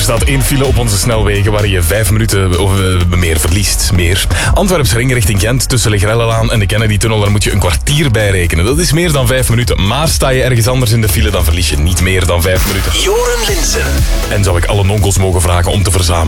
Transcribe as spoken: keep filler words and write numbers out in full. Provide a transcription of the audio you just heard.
staat één file op onze snelwegen waar je vijf minuten of uh, meer verliest. Meer. Antwerps ring richting Gent tussen Legrellelaan en de Kennedy-tunnel. Daar moet je een kwartier bij rekenen. Dat is meer dan vijf minuten. Maar sta je ergens anders in de file, dan verlies je niet meer dan vijf minuten. Joren Linssen. En zou ik alle nonkels mogen vragen om te verzamelen.